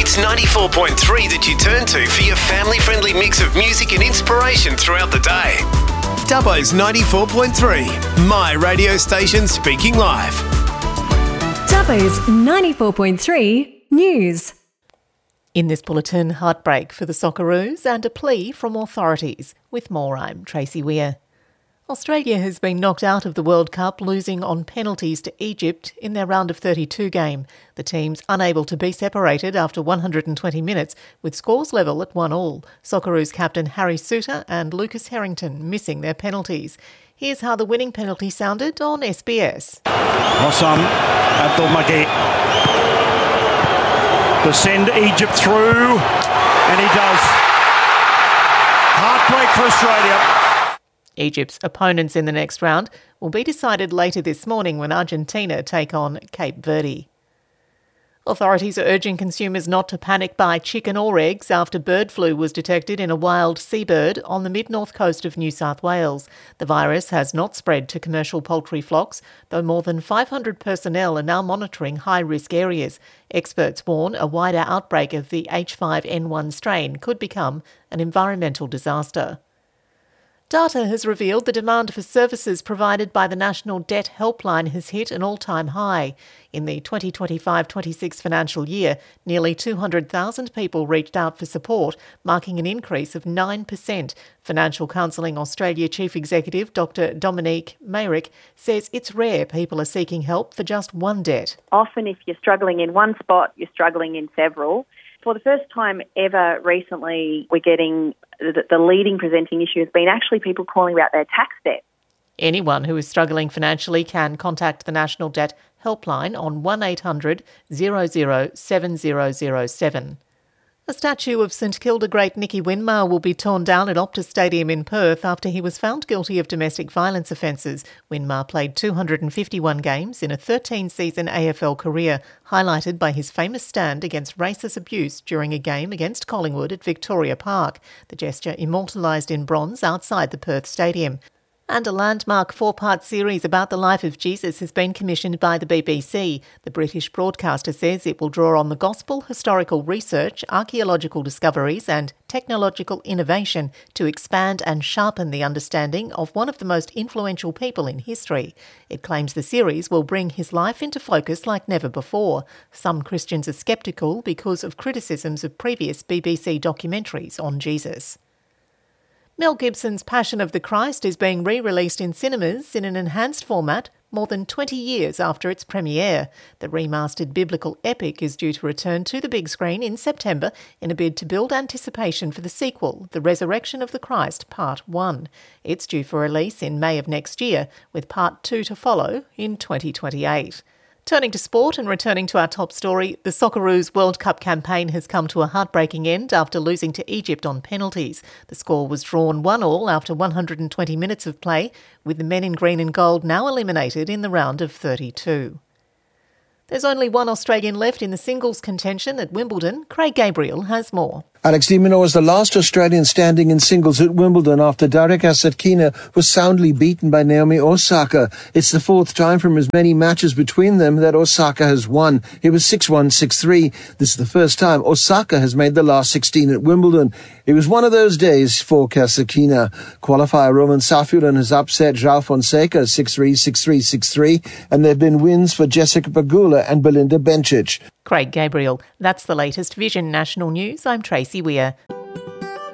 It's 94.3 that you turn to for your family-friendly mix of music and inspiration throughout the day. Dubbo's 94.3, my radio station speaking live. Dubbo's 94.3 News. In this bulletin, heartbreak for the Socceroos and a plea from authorities. With more, I'm Tracy Weir. Australia has been knocked out of the World Cup, losing on penalties to Egypt in their round of 32 game. The teams unable to be separated after 120 minutes, with scores level at 1-1. Socceroos captain Harry Suter and Lucas Harrington missing their penalties. Here's how the winning penalty sounded on SBS. Hossam Abdul-Maghi to send Egypt through, and he does. Heartbreak for Australia. Egypt's opponents in the next round will be decided later this morning when Argentina take on Cape Verde. Authorities are urging consumers not to panic buy chicken or eggs after bird flu was detected in a wild seabird on the mid-north coast of New South Wales. The virus has not spread to commercial poultry flocks, though more than 500 personnel are now monitoring high-risk areas. Experts warn a wider outbreak of the H5N1 strain could become an environmental disaster. Data has revealed the demand for services provided by the National Debt Helpline has hit an all-time high. In the 2025-26 financial year, nearly 200,000 people reached out for support, marking an increase of 9%. Financial Counselling Australia Chief Executive Dr Dominique Mayrick says it's rare people are seeking help for just one debt. Often if you're struggling in one spot, you're struggling in several. For the first time ever recently, we're getting the leading presenting issue has been actually people calling about their tax debt. Anyone who is struggling financially can contact the National Debt Helpline on 1800 00 7007. A statue of St Kilda great Nicky Winmar will be torn down at Optus Stadium in Perth after he was found guilty of domestic violence offences. Winmar played 251 games in a 13-season AFL career, highlighted by his famous stand against racist abuse during a game against Collingwood at Victoria Park, the gesture immortalised in bronze outside the Perth Stadium. And a landmark 4-part series about the life of Jesus has been commissioned by the BBC. The British broadcaster says it will draw on the gospel, historical research, archaeological discoveries and technological innovation to expand and sharpen the understanding of one of the most influential people in history. It claims the series will bring his life into focus like never before. Some Christians are sceptical because of criticisms of previous BBC documentaries on Jesus. Mel Gibson's Passion of the Christ is being re-released in cinemas in an enhanced format more than 20 years after its premiere. The remastered biblical epic is due to return to the big screen in September in a bid to build anticipation for the sequel, The Resurrection of the Christ Part 1. It's due for release in May of next year, with Part 2 to follow in 2028. Turning to sport and returning to our top story, the Socceroos World Cup campaign has come to a heartbreaking end after losing to Egypt on penalties. The score was drawn 1-1 after 120 minutes of play, with the men in green and gold now eliminated in the round of 32. There's only one Australian left in the singles contention at Wimbledon. Craig Gabriel has more. Alex de Minaur was the last Australian standing in singles at Wimbledon after Darek Kasatkina was soundly beaten by Naomi Osaka. It's the fourth time from as many matches between them that Osaka has won. It was 6-1, 6-3. This is the first time Osaka has made the last 16 at Wimbledon. It was one of those days for Kasatkina. Qualifier Roman Safiullin has upset João Fonseca 6-3, 6-3, 6-3, and there have been wins for Jessica Pegula and Belinda Bencic. Craig Gabriel. That's the latest Vision National News. I'm Tracy Weir.